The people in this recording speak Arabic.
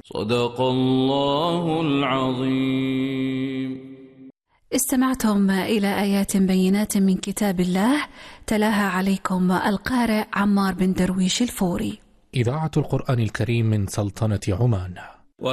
صدق الله العظيم. استمعتم إلى آيات بينات من كتاب الله تلاها عليكم القارئ عمار بن درويش الفوري. إذاعة القرآن الكريم من سلطنة عمان.